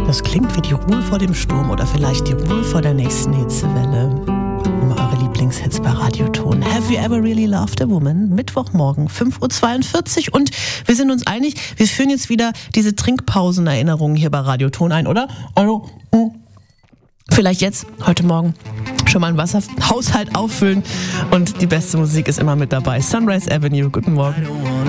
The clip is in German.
Das klingt wie die Ruhe vor dem Sturm oder vielleicht die Ruhe vor der nächsten Hitzewelle. Immer eure Lieblingshits bei Radioton. Have you ever really loved a woman? Mittwochmorgen, 5.42 Uhr. Und wir sind uns einig, wir führen jetzt wieder diese Trinkpausen-Erinnerungen hier bei Radioton ein, oder? Also, vielleicht jetzt, heute Morgen, schon mal einen Wasserhaushalt auffüllen. Und die beste Musik ist immer mit dabei. Sunrise Avenue, guten Morgen.